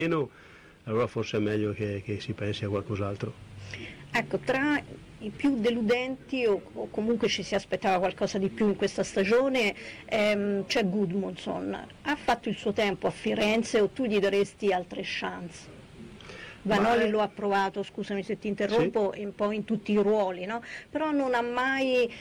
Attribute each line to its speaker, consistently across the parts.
Speaker 1: allora forse è meglio che si pensi a qualcos'altro.
Speaker 2: Ecco, tra i più deludenti o comunque ci si aspettava qualcosa di più in questa stagione, c'è Gudmundsson. Ha fatto il suo tempo a Firenze o tu gli daresti altre chance? Vanoli lo ha provato, scusami se ti interrompo, sì, un po' in tutti i ruoli, no? Però non ha mai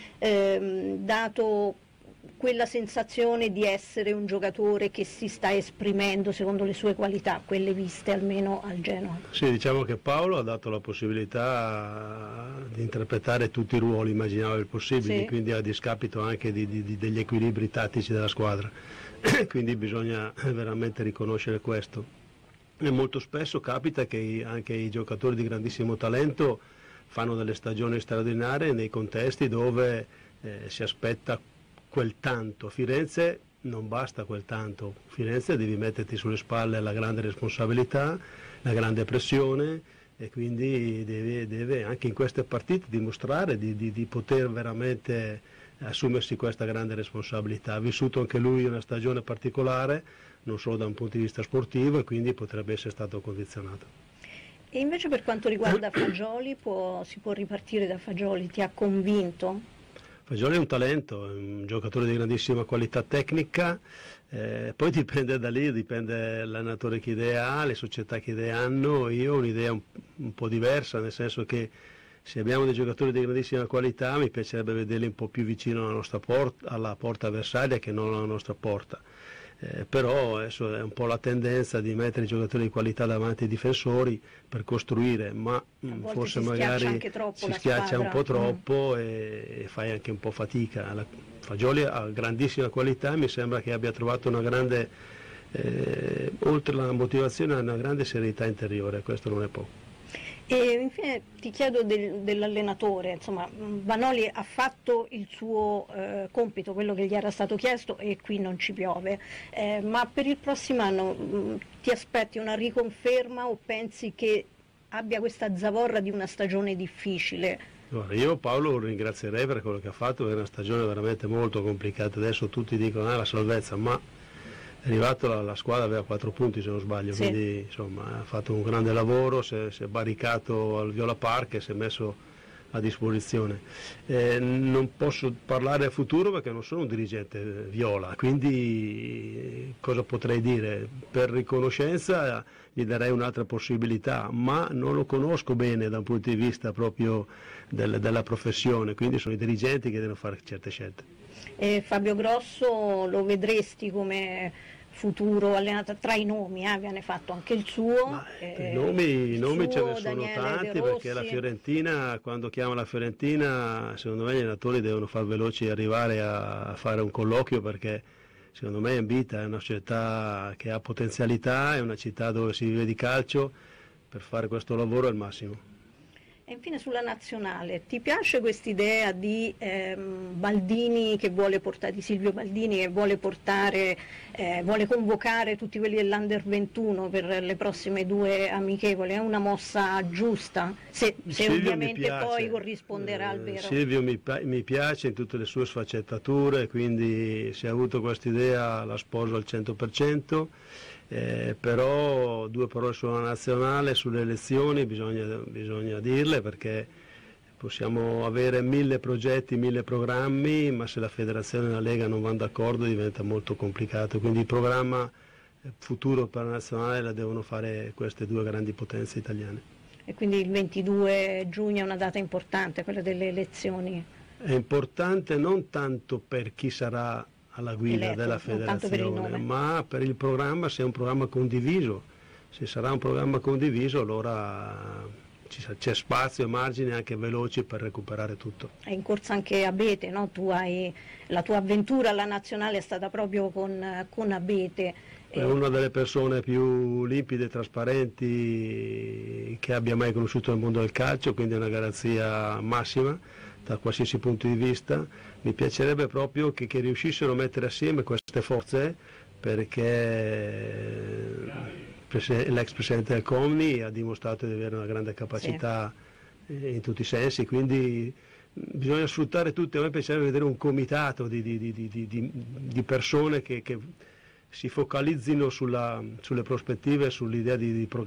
Speaker 2: dato quella sensazione di essere un giocatore che si sta esprimendo secondo le sue qualità, quelle viste almeno al Genoa.
Speaker 1: Sì, diciamo che Paolo ha dato la possibilità di interpretare tutti i ruoli immaginabili possibili, sì, quindi a discapito anche degli equilibri tattici della squadra, quindi bisogna veramente riconoscere questo. E molto spesso capita che anche i giocatori di grandissimo talento fanno delle stagioni straordinarie nei contesti dove si aspetta quel tanto. A Firenze non basta quel tanto, a Firenze devi metterti sulle spalle la grande responsabilità, la grande pressione e quindi deve anche in queste partite dimostrare di poter veramente assumersi questa grande responsabilità. Ha vissuto anche lui una stagione particolare, non solo da un punto di vista sportivo, e quindi potrebbe essere stato condizionato.
Speaker 2: E invece per quanto riguarda Fagioli, si può ripartire da Fagioli? Ti ha convinto?
Speaker 1: Fagioli è un talento, è un giocatore di grandissima qualità tecnica, poi dipende da lì, dipende dall'allenatore che idee ha, le società che idee hanno. Io ho un'idea un po' diversa, nel senso che se abbiamo dei giocatori di grandissima qualità mi piacerebbe vederli un po' più vicino alla porta avversaria che non alla nostra porta. Però adesso è un po' la tendenza di mettere i giocatori di qualità davanti ai difensori per costruire, ma forse magari si schiaccia un po' troppo e fai anche un po' fatica. Fagioli ha grandissima qualità e mi sembra che abbia trovato una grande, oltre alla motivazione, una grande serenità interiore, questo non è poco.
Speaker 2: E infine ti chiedo dell'allenatore, insomma, Vanoli ha fatto il suo compito, quello che gli era stato chiesto, e qui non ci piove, ma per il prossimo anno ti aspetti una riconferma o pensi che abbia questa zavorra di una stagione difficile?
Speaker 1: Allora, io Paolo lo ringrazierei per quello che ha fatto, è una stagione veramente molto complicata. Adesso tutti dicono la salvezza, ma è arrivato la squadra, aveva 4 punti se non sbaglio, sì, quindi insomma ha fatto un grande lavoro, si è barricato al Viola Park e si è messo a disposizione. Non posso parlare al futuro perché non sono un dirigente viola, quindi cosa potrei dire? Per riconoscenza gli darei un'altra possibilità, ma non lo conosco bene da un punto di vista proprio della professione, quindi sono i dirigenti che devono fare certe scelte.
Speaker 2: Fabio Grosso lo vedresti come futuro allenatore? Tra i nomi viene fatto anche il suo.
Speaker 1: I nomi ce ne sono tanti, perché la Fiorentina, quando chiama la Fiorentina, secondo me gli allenatori devono far veloci arrivare a fare un colloquio, perché secondo me Invita è una società che ha potenzialità, è una città dove si vive di calcio, per fare questo lavoro è il massimo.
Speaker 2: E infine sulla nazionale, ti piace quest'idea di Baldini che vuole portare, di Silvio Baldini che vuole portare, vuole convocare tutti quelli dell'Under 21 per le prossime 2 amichevoli? È una mossa giusta? Se ovviamente poi corrisponderà al vero.
Speaker 1: Silvio mi piace in tutte le sue sfaccettature, quindi se ha avuto quest'idea la sposo al 100%. Però 2 parole sulla nazionale, sulle elezioni bisogna dirle, perché possiamo avere 1000 progetti, 1000 programmi, ma se la federazione e la Lega non vanno d'accordo diventa molto complicato, quindi il programma futuro per la nazionale la devono fare queste 2 grandi potenze italiane.
Speaker 2: E quindi il 22 giugno è una data importante, quella delle elezioni?
Speaker 1: È importante non tanto per chi sarà alla guida della federazione, ma per il programma, se è un programma condiviso. Se sarà un programma condiviso, allora c'è spazio e margini anche veloci per recuperare tutto.
Speaker 2: È in corsa anche Abete, no? La tua avventura alla nazionale è stata proprio con Abete.
Speaker 1: È una delle persone più limpide e trasparenti che abbia mai conosciuto nel mondo del calcio, quindi è una garanzia massima da qualsiasi punto di vista. Mi piacerebbe proprio che riuscissero a mettere assieme queste forze, perché l'ex presidente del Comni ha dimostrato di avere una grande capacità, sì, in tutti i sensi, quindi bisogna sfruttare tutti. A me piacerebbe vedere un comitato di persone che si focalizzino sulle prospettive, sull'idea di